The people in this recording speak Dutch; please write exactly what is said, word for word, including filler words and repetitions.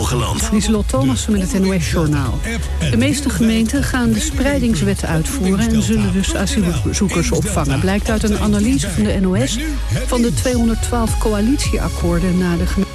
Hogeland. Lieselot Thomassen met het N O S-journaal. De meeste gemeenten gaan de spreidingswet uitvoeren en zullen dus asielzoekers opvangen. Blijkt uit een analyse van de N O S van de tweehonderdtwaalf coalitieakkoorden na de gemeente.